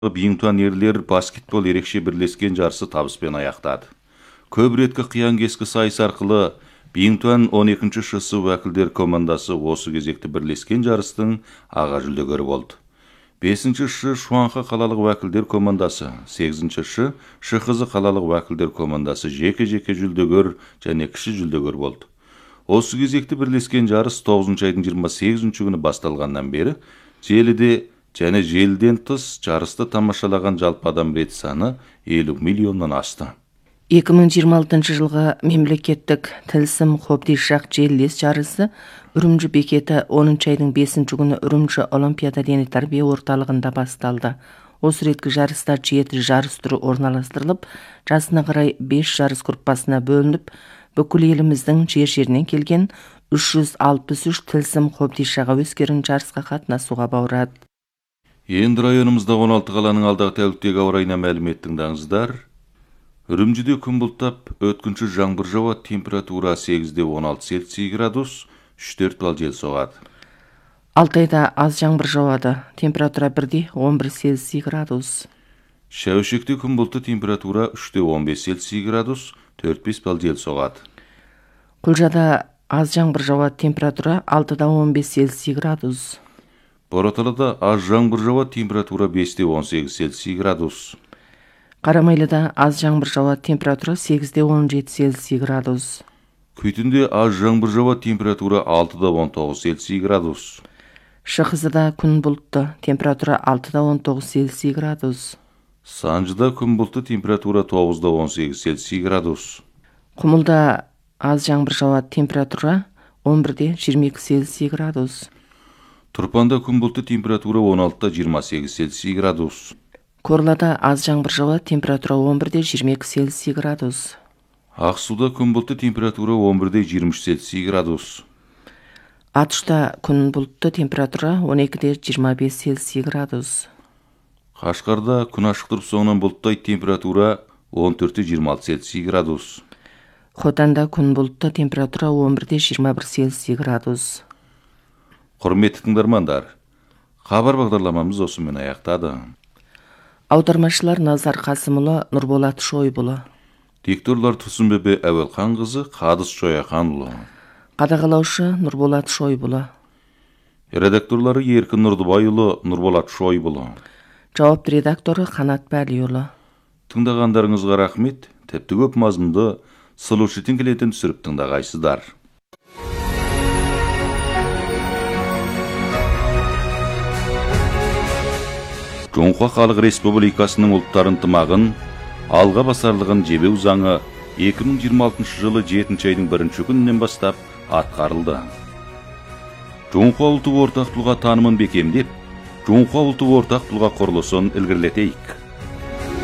Бийиңтуан ерлер баскетбол ерекше бірлескен жарысы табыспен аяқтады. Көп реткі қиян-кескі сайыс арқылы Бийиңтуан 12-ші ШСУ вәкілдер командасы осы кезекті бірлескен жарыстың аға жүлдегері болды. 5-ші Шуанха қалалық вәкілдер командасы, 8-ші Шықызы қалалық вәкілдер командасы жеке-жеке жүлдегер және кіші жүлдегер болды. Осы кезекті бірлескен жарыс 9 айдың 28 күні басталғаннан бері желіде және желден тыс жарысты тамашалаған жалпы адам рет саны 50 миллионнан асты. 2026 жылғы мемлекеттік тылсым қобдишақ желілес жарысы Үрімжі бекеті 10 айдың 5 күні Үрімжі Олимпиада дене тәрбие орталығында басталды. Осы реткі жарыста 7 жарыс түрі орналастырылып, жасына қарай 5 жарыс группасына бөлініп, бүкіл еліміздің жер-жерінен келген 363 тылсым қобдишаға өскерін жарысқа қатынасуға баурады. Енді районымызда 16 қаланың алдағы тәуліктегі ауа райына мәлімет тыңдаңыздар. Үрімжіде күн бұлттап, өткінші жаңбыр жауады, температура 8-16 Цельсий градус, 3-4 балл жел соғады. Алтайда аз жаңбыр жауады, температура 1-11 Цельсий градус. Шәуешекте күн бұлтты, температура 3-15 Цельсий градус, 4-5 балл жел соғады. Құлжада аз жаңбыр жауады, температура 6-15 Цельсий градус. Бораталыда аз жаңбыр жауады, температура 5-18 Цельсий градус. Қарамайлыда аз жаңбыр жауады, температура 8-17 Цельсий градус. Күйтінде аз жаңбыр жауады, температура 6-19 Цельсий градус. Шықызыда күн бұлтты, температура 6-19 Цельсий градус. Санжыда күн бұлтты, температура 9-18 Цельсий градус. Құмылда аз жаңбыр жауады, температура 11-22 Цельсий градус. Тұрпанда күн бұлтты, температура 16-28 Цельсий градус. Корлада аз жаңбыр жауады, температура 11-22 Цельсий градус. Ақсуда күн бұлтты, температура 11-23 Цельсий градус. Атышта күн бұлтты, температура 12-25 Цельсий градус. Қашқарда күн ашық тұрып соңынан бұлттай, температура 14-26 Цельсий градус. Хотанда күн бұлтты, температура 11-21 Цельсий градус. Құрметті тыңдармандар, хабар бағдарламамыз осымен аяқтады. Аудармашылар Назар Қасымұлы, Нұрболат Шойбұлы. Дикторлар Тұрсынбебе Әуелханқызы, Қадыс Шояханұлы. Қадағалаушы Нұрболат Шойбұлы. Редакторлары Еркін Нұрдыбайұлы, Нұрболат Шойбұлы. Жауапты редакторы Қанат Бәлиұлы. Тыңдағандарыңызға рахмет, тіпті көп мазмұнды сұлушытын келетін түсіріп тыңдағайсыздар. Жоңқа Халық Республикасының ұлттар ынтымағын, алға басарлығын жебеу заңы 2026 жылы 7 айдың 1 күнінен бастап атқарылды. Жоңқа ұлты ортақ тұлға танымын бекемдеп, Жоңқа ұлты ортақ тұлға құрылысын ілгерілетейік.